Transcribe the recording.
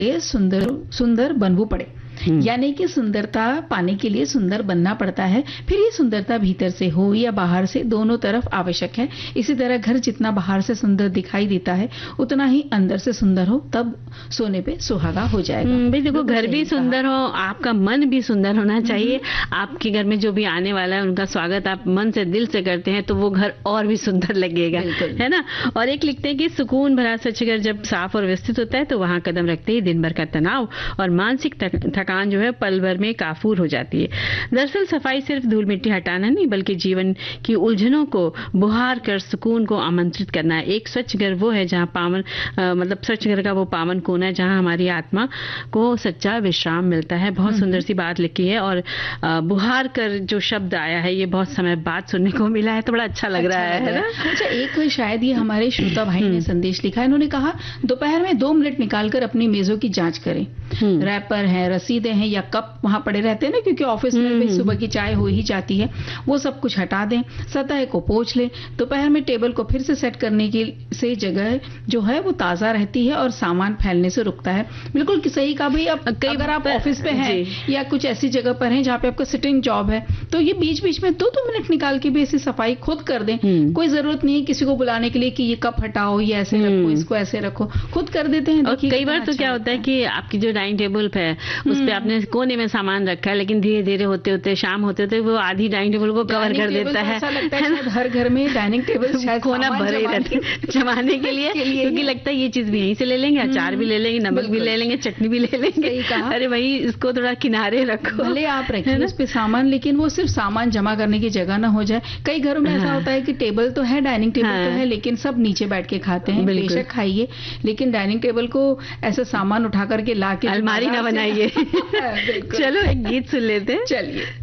ये सुंदर सुंदर बनવું પડે। यानी कि सुंदरता पाने के लिए सुंदर बनना पड़ता है। फिर ये सुंदरता भीतर से हो या बाहर से, दोनों तरफ आवश्यक है। इसी तरह घर जितना बाहर से सुंदर दिखाई देता है उतना ही अंदर से सुंदर हो, तब सोने पे सुहागा हो जाएगा। भाई देखो, घर भी सुंदर हो, आपका मन भी सुंदर होना चाहिए। आपके घर में जो भी आने वाला है उनका स्वागत आप मन से दिल से करते हैं तो वो घर और भी सुंदर लगेगा, है ना। और एक लिखते हैं कि सुकून भरा स्वच्छ घर जब साफ और व्यवस्थित होता है तो वहां कदम रखते ही दिन भर का तनाव और मानसिक थकान जो है पल भर में काफूर हो जाती है। दरअसल सफाई सिर्फ धूल मिट्टी हटाना नहीं बल्कि जीवन की उलझनों को बुहार कर सुकून को आमंत्रित करना है। एक स्वच्छ घर वो है जहां पावन मतलब स्वच्छ घर का वो पावन कोना है जहां हमारी आत्मा को सच्चा विश्राम मिलता है। बहुत सुंदर सी बात लिखी है और बुहार कर जो शब्द आया है ये बहुत समय बाद सुनने को मिला है तो बड़ा अच्छा लग रहा है ना। अच्छा, एक शायद ये हमारे श्रोता भाई ने संदेश लिखा है। इन्होंने कहा दोपहर में 2 मिनट निकालकर अपनी मेजों की जांच करें। रैपर है, रसीदें हैं या कप वहां पड़े रहते हैं ना, क्योंकि ऑफिस में भी सुबह की चाय हो ही जाती है, वो सब कुछ हटा दें। सतह को पोंछ लें। दोपहर में टेबल को फिर से सेट करने की से जगह जो है वो ताजा रहती है और सामान फैलने से रुकता है। बिल्कुल सही कहा भाई। अब अगर आप ऑफिस पे हैं या कुछ ऐसी जगह पर हैं जहाँ पे आपका सिटिंग जॉब है तो ये बीच बीच में 2-2 मिनट निकाल के भी ऐसी सफाई खुद कर दें। कोई जरूरत नहीं है किसी को बुलाने के लिए कि ये कप हटाओ, ये ऐसे रखो, इसको ऐसे रखो, खुद कर देते हैं। कई बार तो क्या होता है कि आपकी जो डाइनिंग टेबल है उस पे आपने कोने में सामान रखा है लेकिन धीरे धीरे होते होते शाम होते होते वो आधी डाइनिंग टेबल को कवर कर देता है। ऐसा लगता है हर घर में डाइनिंग टेबल शायद कोना भरे ही रहते जमाने के लिए क्योंकि लगता है ये चीज भी यहीं से ले लेंगे, अचार भी ले लेंगे, नमक भी ले लेंगे, चटनी भी ले लेंगे। अरे भाई इसको थोड़ा किनारे रखो, भले आप रखिए उस पे सामान, लेकिन वो सिर्फ सामान जमा करने की जगह ना हो जाए। कई घरों में ऐसा होता है कि टेबल तो है, डाइनिंग टेबल तो है, लेकिन सब नीचे बैठ के खाते हैं। बेशक खाइए लेकिन डाइनिंग टेबल को ऐसा सामान उठा करके ला के अलमारी ना बनाइए। चलो एक गीत सुन लेते हैं। चलिए।